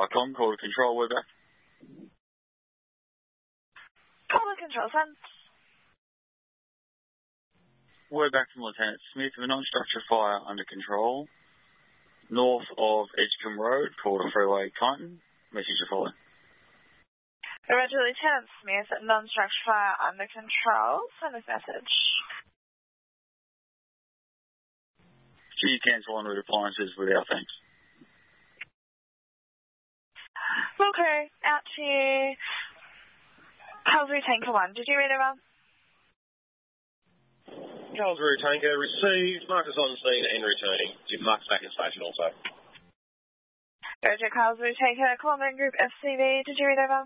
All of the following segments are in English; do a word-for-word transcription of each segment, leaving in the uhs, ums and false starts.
Firecom, call to control, we're back. Call to control, send. We're back from Lieutenant Smith with a non-structure fire under control. North of Edgecombe Road, call to Freeway Kyneton. Message to follow. Roger, Lieutenant Smith, non-structure fire under control. Send this message. Can you cancel en route appliances with our thanks? Okay, out to Calgary Tanker one. Did you read it, Rob? Calgary Tanker received. Marcus on scene and returning. Mark's back in station also. Roger, Calgary Tanker, Common Group F C V. Did you read over?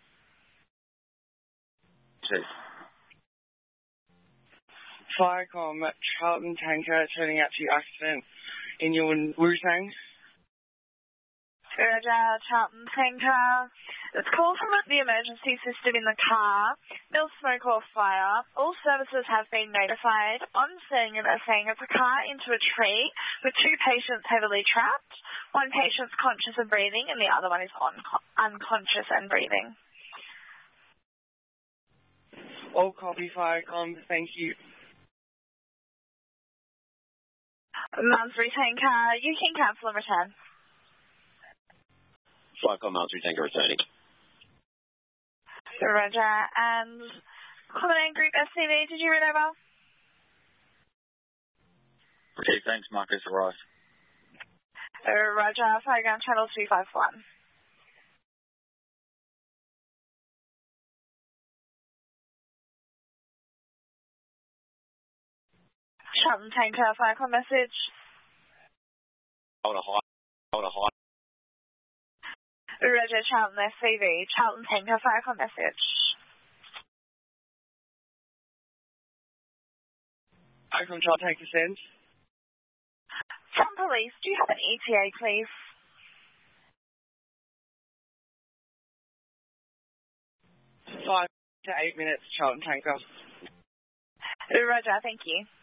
Chief. Firecom, Charlton Tanker turning out to accident in your Wu-Tang. Roger, Charlton Tanker. It's call from the emergency system in the car. No smoke or fire. All services have been notified. On scene, they're saying it's a car into a tree with two patients heavily trapped. One patient's conscious and breathing, and the other one is un- unconscious and breathing. All copy, Firecom. Thank you. Malmesbury Tanker, you can cancel and return. Firecom, Malmesbury Tanker returning. Roger, and Common Group S C V, did you read over? Okay, thanks, Marcus. Arrive. Roger, Fireground Channel two five one. Charlton Tanker, Firecom message. Hold a high. Hold a high. Roger, Charlton S C V. Charlton Tanker, Firecom message. Firecom, Charlton Tanker, send. From police, do you have an E T A, please? Five to eight minutes, Charlton Tanker. Roger, thank you.